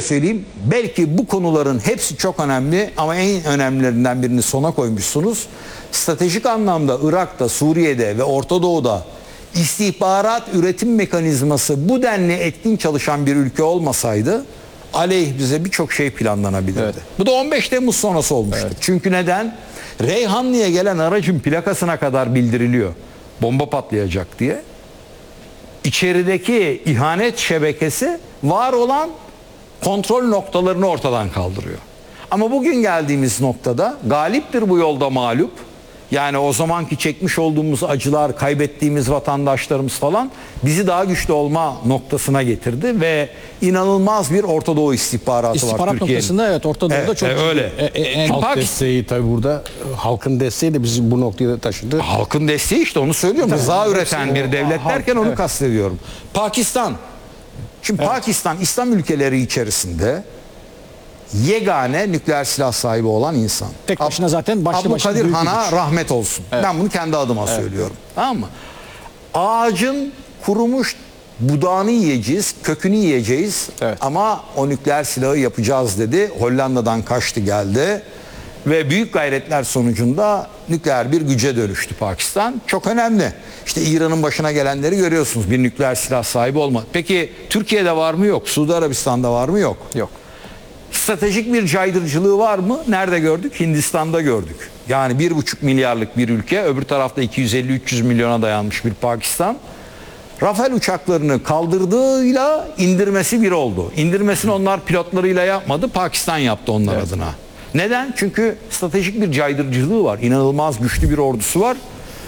söyleyeyim, belki bu konuların hepsi çok önemli ama en önemlilerinden birini sona koymuşsunuz. Stratejik anlamda Irak'ta, Suriye'de ve Orta Doğu'da istihbarat üretim mekanizması bu denli etkin çalışan bir ülke olmasaydı aleyhimize birçok şey planlanabilirdi. Evet. Bu da 15 Temmuz sonrası olmuştu. Evet. Çünkü neden? Reyhanlı'ya gelen aracın plakasına kadar bildiriliyor. Bomba patlayacak diye. İçerideki ihanet şebekesi var olan kontrol noktalarını ortadan kaldırıyor. Ama bugün geldiğimiz noktada galiptir bu yolda mağlup. Yani o zamanki çekmiş olduğumuz acılar, kaybettiğimiz vatandaşlarımız falan bizi daha güçlü olma noktasına getirdi ve inanılmaz bir Orta Doğu istihbaratı var Türkiye'nin. İstihbarat noktasında evet Orta Doğu'da çok öyle. Halk desteği tabii burada, halkın desteği de bizi bu noktaya taşıdı. Halkın desteği işte onu söylüyorum. Rıza üreten bir devlet derken onu kastediyorum. Pakistan. Şimdi Pakistan İslam ülkeleri içerisinde yegane nükleer silah sahibi olan insan. Tek başına zaten başlı başına Abdülkadir Han'a rahmet olsun. Evet. Ben bunu kendi adıma söylüyorum. Tamam mı? Ağacın kurumuş budağını yiyeceğiz, kökünü yiyeceğiz ama o nükleer silahı yapacağız dedi. Hollanda'dan kaçtı geldi ve büyük gayretler sonucunda nükleer bir güce dönüştü Pakistan. Çok önemli. İşte İran'ın başına gelenleri görüyorsunuz. Bir nükleer silah sahibi olmadı. Peki Türkiye'de var mı? Yok. Suudi Arabistan'da var mı? Yok. Yok. Stratejik bir caydırıcılığı var mı? Nerede gördük? Hindistan'da gördük. Yani 1,5 milyarlık bir ülke, öbür tarafta 250-300 milyona dayanmış bir Pakistan. Rafale uçaklarını kaldırdığıyla indirmesi bir oldu. İndirmesini onlar pilotlarıyla yapmadı, Pakistan yaptı onlar adına. Neden? Çünkü stratejik bir caydırıcılığı var. İnanılmaz güçlü bir ordusu var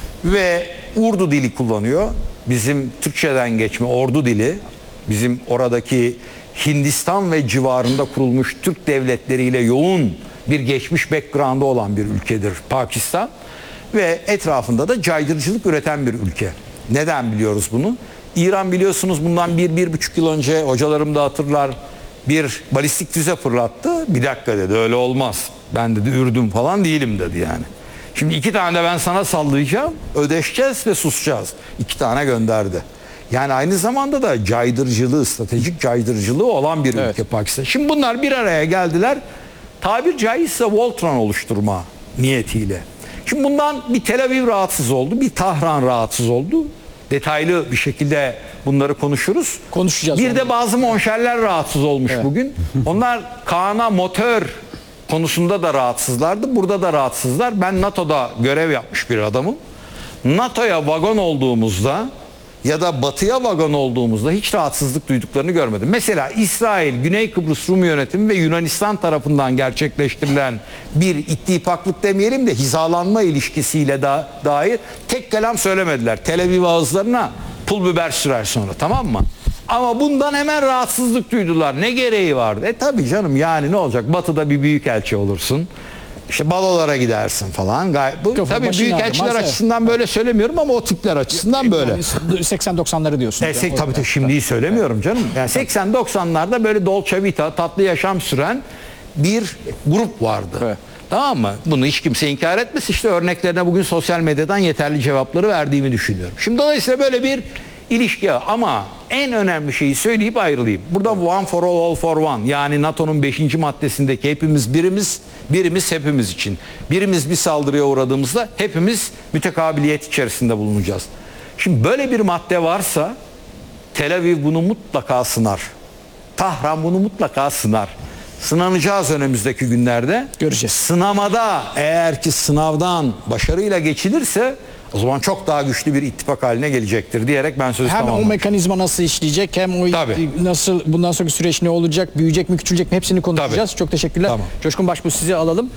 ve Urdu dili kullanıyor. Bizim Türkçeden geçme ordu dili, bizim oradaki Hindistan ve civarında kurulmuş Türk devletleriyle yoğun bir geçmiş background'ı olan bir ülkedir Pakistan ve etrafında da caydırıcılık üreten bir ülke. Neden biliyoruz bunu? İran biliyorsunuz bundan 1-1,5 yıl önce hocalarım da hatırlar bir balistik füze fırlattı. Bir dakika dedi, öyle olmaz. Ben dedi Ürdün falan değilim dedi yani. Şimdi 2 tane de ben sana sallayacağım, ödeşeceğiz ve susacağız. 2 tane gönderdi. Yani aynı zamanda da caydırıcılığı, stratejik caydırıcılığı olan bir ülke Pakistan. Şimdi bunlar bir araya geldiler. Tabir caizse Voltron oluşturma niyetiyle. Şimdi bundan bir Tel Aviv rahatsız oldu, bir Tahran rahatsız oldu. Detaylı bir şekilde bunları konuşuruz. Konuşacağız. Bir de bazı monşerler rahatsız olmuş bugün. Onlar Kaan'a motor konusunda da rahatsızlardı. Burada da rahatsızlar. Ben NATO'da görev yapmış bir adamım. NATO'ya vagon olduğumuzda ya da batıya vagon olduğumuzda hiç rahatsızlık duyduklarını görmedim. Mesela İsrail, Güney Kıbrıs Rum yönetimi ve Yunanistan tarafından gerçekleştirilen bir ittifaklık demeyelim de hizalanma ilişkisiyle dair tek kelam söylemediler. Tel Aviv ağızlarına pul biber sürer sonra, tamam mı? Ama bundan hemen rahatsızlık duydular. Ne gereği vardı? Tabii canım, yani ne olacak? Batı'da bir büyükelçi olursun. İşte balolara gidersin falan. Tabii büyükelçiler açısından böyle söylemiyorum ama o tipler açısından böyle. 80-90'ları diyorsun. Tabii şimdiyi söylemiyorum canım. Yani 80-90'larda böyle dolce vita, tatlı yaşam süren bir grup vardı. Evet. Tamam mı? Bunu hiç kimse inkar etmez. İşte örneklerine bugün sosyal medyadan yeterli cevapları verdiğimi düşünüyorum. Şimdi dolayısıyla böyle bir ilişki ama en önemli şeyi söyleyip ayrılayım. Burada one for all, all for one. Yani NATO'nun 5. maddesindeki hepimiz birimiz hepimiz için. Birimiz bir saldırıya uğradığımızda hepimiz mütekabiliyet içerisinde bulunacağız. Şimdi böyle bir madde varsa Tel Aviv bunu mutlaka sınar. Tahran bunu mutlaka sınar. Sınanacağız önümüzdeki günlerde. Göreceğiz. Sınamada eğer ki sınavdan başarıyla geçilirse o zaman çok daha güçlü bir ittifak haline gelecektir diyerek ben sözü tamamladım. Hem o mekanizma nasıl işleyecek, hem o nasıl, bundan sonraki süreç ne olacak, büyüyecek mi, küçülecek mi, hepsini konuşacağız. Çok teşekkürler. Tamam. Coşkun Başbuğ, sizi alalım.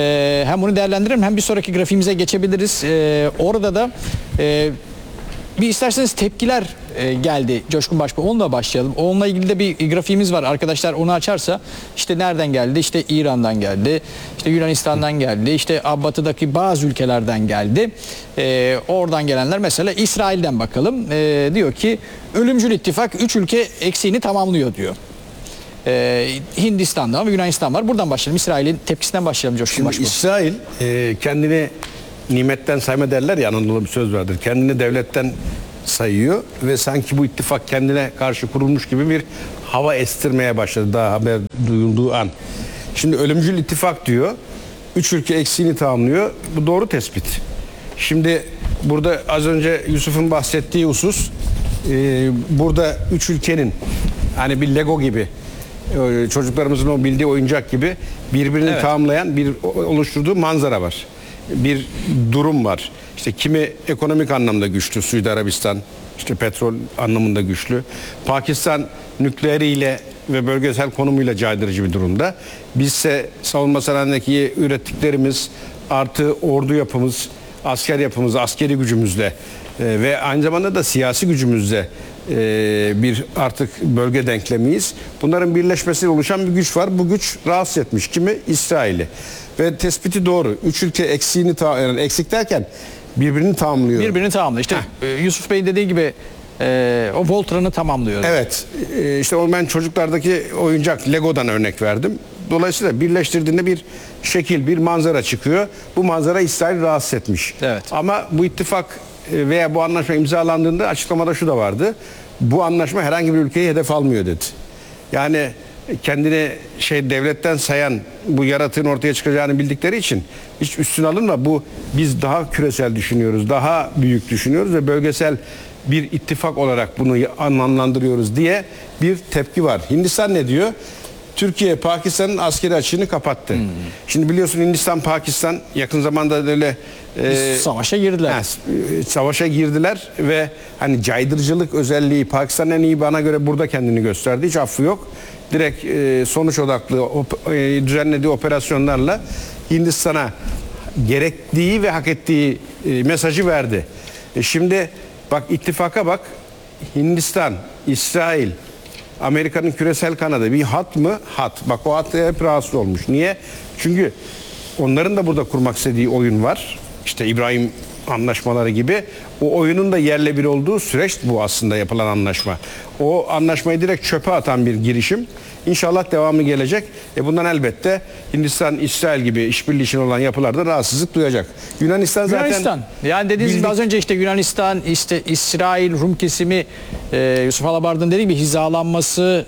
Hem bunu değerlendirelim hem bir sonraki grafiğimize geçebiliriz. Orada da bir isterseniz tepkiler geldi Coşkun Başbuğ. Onunla başlayalım. Onunla ilgili de bir grafiğimiz var. Arkadaşlar onu açarsa işte nereden geldi? İşte İran'dan geldi. İşte Yunanistan'dan geldi. İşte batıdaki bazı ülkelerden geldi. Oradan gelenler mesela İsrail'den bakalım. Diyor ki ölümcül ittifak 3 ülke eksiğini tamamlıyor diyor. Hindistan'da ve Yunanistan var. Buradan başlayalım. İsrail'in tepkisinden başlayalım Coşkun Başbuğ. İsrail kendini nimetten sayma derler ya, Anadolu'da bir söz vardır. Kendini devletten sayıyor ve sanki bu ittifak kendine karşı kurulmuş gibi bir hava estirmeye başladı daha haber duyulduğu an. Şimdi ölümcül ittifak diyor. 3 ülke eksiğini tamamlıyor. Bu doğru tespit. Şimdi burada az önce Yusuf'un bahsettiği husus burada 3 ülkenin hani bir Lego gibi çocuklarımızın o bildiği oyuncak gibi birbirini tamamlayan bir oluşturduğu manzara var. Bir durum var. İşte kimi ekonomik anlamda güçlü, Suudi Arabistan, işte petrol anlamında güçlü. Pakistan nükleeriyle ve bölgesel konumuyla caydırıcı bir durumda. Bizse savunma sanayindeki ürettiklerimiz artı ordu yapımız, asker yapımız, askeri gücümüzle ve aynı zamanda da siyasi gücümüzle bir artık bölge denklemiyiz. Bunların birleşmesiyle oluşan bir güç var. Bu güç rahatsız etmiş kimi? İsrail'i. Ve tespiti doğru. 3 ülke eksiğini yani eksik derken birbirini tamamlıyor. Birbirini tamamlıyor. İşte Yusuf Bey'in dediği gibi o Voltran'ı tamamlıyor. Evet. İşte o ben çocuklardaki oyuncak Lego'dan örnek verdim. Dolayısıyla birleştirdiğinde bir şekil, bir manzara çıkıyor. Bu manzara İsrail rahatsız etmiş. Evet. Ama bu ittifak veya bu anlaşma imzalandığında açıklamada şu da vardı. Bu anlaşma herhangi bir ülkeyi hedef almıyor dedi. Yani kendini devletten sayan bu yaratığın ortaya çıkacağını bildikleri için hiç üstüne alınma. Bu biz daha küresel düşünüyoruz, daha büyük düşünüyoruz ve bölgesel bir ittifak olarak bunu anlamlandırıyoruz diye bir tepki var. Hindistan ne diyor? Türkiye Pakistan'ın askeri açığını kapattı. Şimdi biliyorsun Hindistan Pakistan yakın zamanda öyle savaşa girdiler. Savaşa girdiler ve hani caydırıcılık özelliği Pakistan'ın en iyi bana göre burada kendini gösterdi. Hiç affı yok. Direkt sonuç odaklı düzenlediği operasyonlarla Hindistan'a gerektiği ve hak ettiği mesajı verdi. Şimdi bak ittifaka bak. Hindistan, İsrail, Amerika'nın küresel kanadı bir hat mı? Hat. Bak o hat hep rahatsız olmuş. Niye? Çünkü onların da burada kurmak istediği oyun var. İşte İbrahim anlaşmaları gibi. O oyunun da yerle bir olduğu süreç bu aslında yapılan anlaşma. O anlaşmayı direkt çöpe atan bir girişim. İnşallah devamı gelecek. Bundan elbette Hindistan, İsrail gibi işbirliği için olan yapılarda rahatsızlık duyacak. Yunanistan zaten... Yani dediğiniz gibi az önce işte Yunanistan, işte İsrail, Rum kesimi, Yusuf Alabardı'nın dediği gibi hizalanması,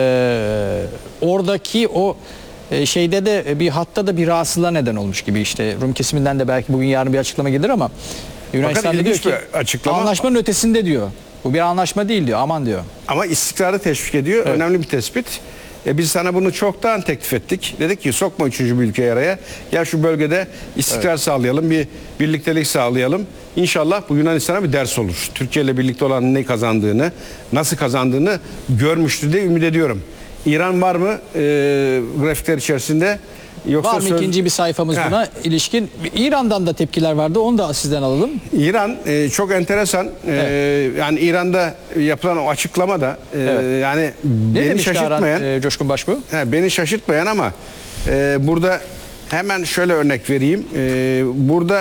oradaki o şeyde de bir hatta da bir rahatsızlığa neden olmuş gibi işte Rum kesiminden de belki bugün yarın bir açıklama gelir ama Yunanistan diyor ki anlaşmanın ötesinde diyor. Bu bir anlaşma değil diyor. Aman diyor. Ama istikrarı teşvik ediyor. Evet. Önemli bir tespit. Biz sana bunu çoktan teklif ettik. Dedik ki sokma üçüncü bir ülkeyi araya. Gel şu bölgede istikrar sağlayalım. Bir birliktelik sağlayalım. İnşallah bu Yunanistan'a bir ders olur. Türkiye ile birlikte olan ne kazandığını, nasıl kazandığını görmüştü diye ümit ediyorum. İran var mı grafikler içerisinde? Yoksa var mı ikinci bir sayfamız buna ilişkin? İran'dan da tepkiler vardı. Onu da sizden alalım. İran çok enteresan. Yani İran'da yapılan o açıklama da yani beni şaşırtmayan. Coşkun Başbuğ? Beni şaşırtmayan ama burada hemen şöyle örnek vereyim. Burada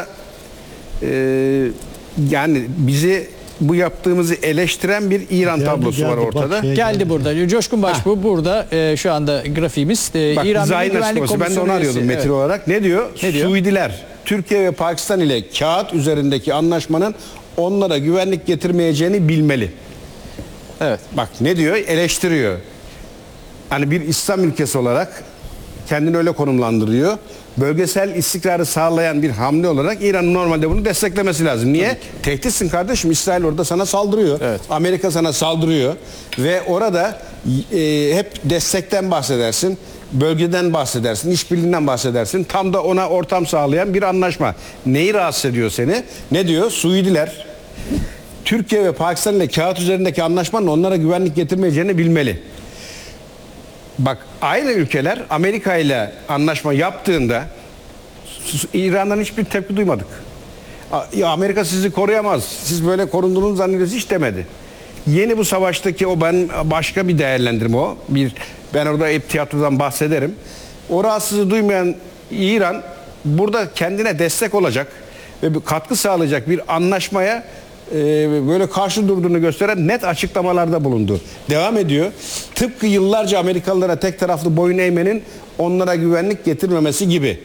yani bizi bu yaptığımızı eleştiren bir İran tablosu var ortada. Geldi burada. Coşkun Başbuğ burada şu anda grafiğimiz. Bak, İran Milli Güvenlik Komisyonu. Ben de onu arıyordum metin olarak. Ne diyor? Suudiler Türkiye ve Pakistan ile kağıt üzerindeki anlaşmanın onlara güvenlik getirmeyeceğini bilmeli. Evet. Bak ne diyor? Eleştiriyor. Hani bir İslam ülkesi olarak kendini öyle konumlandırıyor. Bölgesel istikrarı sağlayan bir hamle olarak İran'ın normalde bunu desteklemesi lazım. Niye? Tehditsin kardeşim. İsrail orada sana saldırıyor. Evet. Amerika sana saldırıyor. Ve orada hep destekten bahsedersin. Bölgeden bahsedersin. İşbirliğinden bahsedersin. Tam da ona ortam sağlayan bir anlaşma. Neyi rahatsız ediyor seni? Ne diyor? Suudiler Türkiye ve Pakistan ile kağıt üzerindeki anlaşmanın onlara güvenlik getirmeyeceğini bilmeli. Bak aynı ülkeler Amerika ile anlaşma yaptığında İran'dan hiçbir tepki duymadık. Ya Amerika sizi koruyamaz. Siz böyle korunduğunuzu zannediyorsunuz hiç demedi. Yeni bu savaştaki o ben başka bir değerlendirme o. Ben orada hep tiyatrodan bahsederim. O rahatsızlığı duymayan İran burada kendine destek olacak ve bir katkı sağlayacak bir anlaşmaya böyle karşı durduğunu gösteren net açıklamalarda bulundu. Devam ediyor. Tıpkı yıllarca Amerikalılara tek taraflı boyun eğmenin onlara güvenlik getirmemesi gibi.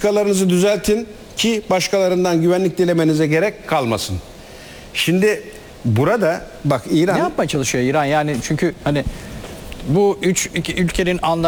Politikalarınızı düzeltin ki başkalarından güvenlik dilemenize gerek kalmasın. Şimdi Burada bak Ne İran yapmaya çalışıyor İran? Yani çünkü hani bu üç ülkenin